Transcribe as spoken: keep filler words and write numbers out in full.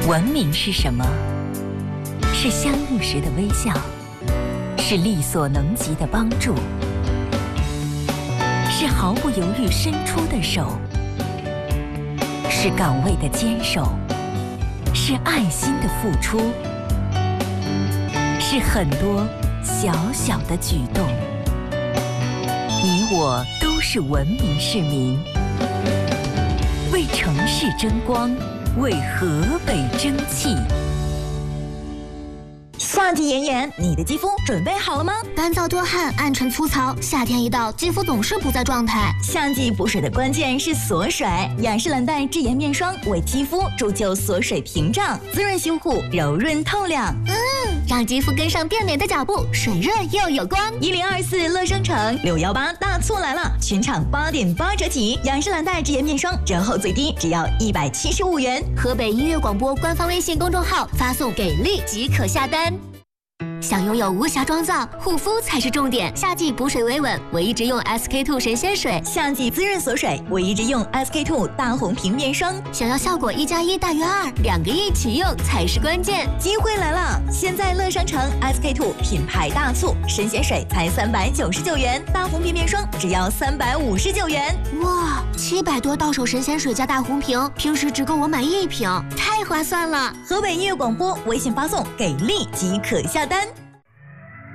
文明是什么？是相遇时的微笑，是力所能及的帮助，是毫不犹豫伸出的手，是岗位的坚守，是爱心的付出，是很多小小的举动。你我都是文明市民，为城市争光，为河北争气。 夏季炎炎，你的肌肤准备好了吗？ 干燥多汗、暗沉粗糙，夏天一到，肌肤总是不在状态。 夏季补水的关键是锁水，雅诗兰黛智妍面霜为肌肤铸就锁水屏障，滋润修护，柔润透亮。 嗯，让肌肤跟上变美的脚步，水润又有光。 一零二四乐商城六幺八大促来了，全场八点八折起，雅诗兰黛智妍面霜折后最低只要一百七十五元。 河北音乐广播官方微信公众号发送给力即可下单。想拥有无瑕妆造，护肤才是重点。夏季补水维稳，我一直用 S K two 神仙水； 夏季滋润锁水，我一直用 S K two 大红瓶面霜。 想要效果一加一大于二，两个一起用才是关键。 机会来了！现在乐商城 S K two 品牌大促，神仙水才三百九十九元，大红瓶面霜只要三百五十九元。 哇，七百多到手神仙水加大红瓶，平时只够我买一瓶，太划算了！ 河北音乐广播微信发送给力即可下单。